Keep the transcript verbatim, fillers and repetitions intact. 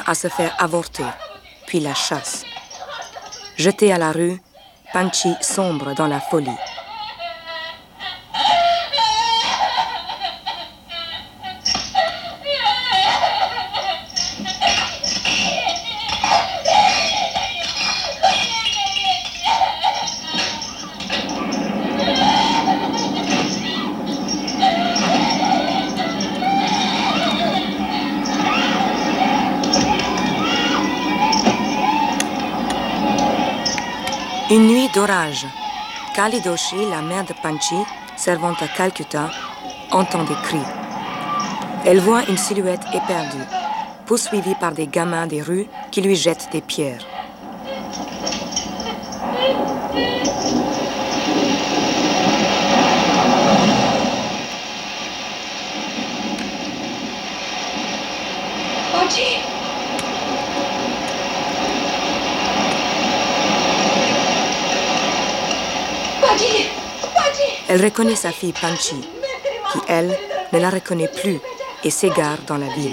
à se faire avorter, puis la chasse. Jeté à la rue, Panchi sombre dans la folie. Une nuit d'orage. Kali Doshi, la mère de Panchi, servant à Calcutta, entend des cris. Elle voit une silhouette éperdue, poursuivie par des gamins des rues qui lui jettent des pierres. Panchi! Elle reconnaît sa fille Panchi, qui, elle, ne la reconnaît plus et s'égare dans la ville.